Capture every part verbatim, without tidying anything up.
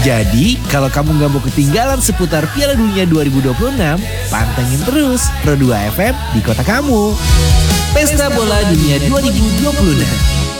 Jadi, kalau kamu nggak mau ketinggalan seputar Piala Dunia dua ribu dua puluh enam, pantengin terus Pro dua F M di kota kamu. Pesta Bola Dunia dua ribu dua puluh enam.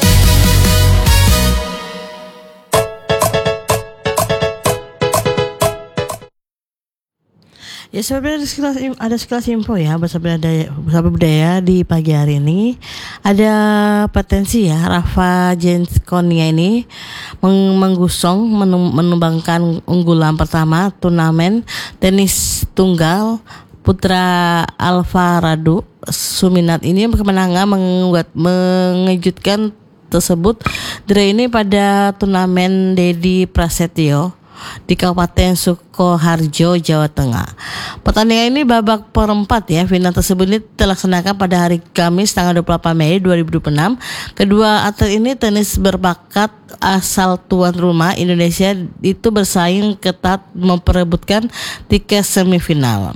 Ya sebenarnya ada sekilas, ada sekilas info ya bersama budaya, bersama budaya di pagi hari ini. Ada potensi ya Rafa Jenskonia ini meng- menggusong menum- menumbangkan unggulan pertama turnamen tenis tunggal putra Alvarado Suminat ini. Kemenangan membuat mengejutkan tersebut diraih ini pada turnamen Dedi Prasetyo di Kabupaten Sukoharjo, Jawa Tengah. Pertandingan ini babak perempat ya. Final tersebut ini terlaksanakan pada hari Kamis tanggal dua puluh delapan Mei dua ribu dua puluh enam. Kedua atlet ini tenis berbakat asal tuan rumah Indonesia itu bersaing ketat memperebutkan tiket semifinal.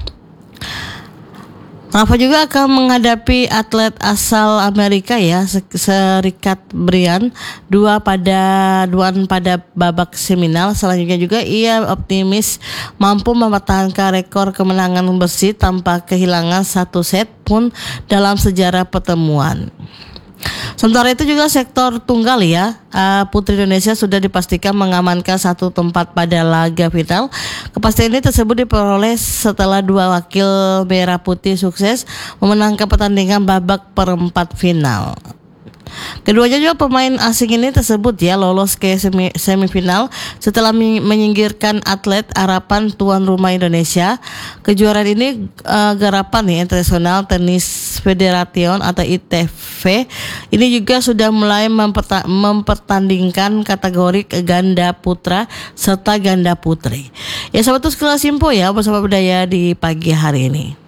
Rafa juga akan menghadapi atlet asal Amerika ya, Serikat Brian dua pada duaan pada babak semifinal. Selanjutnya juga ia optimis mampu mempertahankan rekor kemenangan bersih tanpa kehilangan satu set pun dalam sejarah pertemuan. Sementara itu juga sektor tunggal ya, uh, putri Indonesia sudah dipastikan mengamankan satu tempat pada laga final. Kepastian ini tersebut diperoleh setelah dua wakil merah putih sukses memenangkan pertandingan babak perempat final. Keduanya juga pemain asing ini tersebut ya lolos ke semi, semifinal setelah menyingkirkan atlet harapan tuan rumah Indonesia. Kejuaraan ini uh, garapan ya International Tennis Federation atau I T F ini juga sudah mulai memperta- mempertandingkan kategori ganda putra serta ganda putri. Ya sahabat, itu sekilas info ya bersama budaya di pagi hari ini.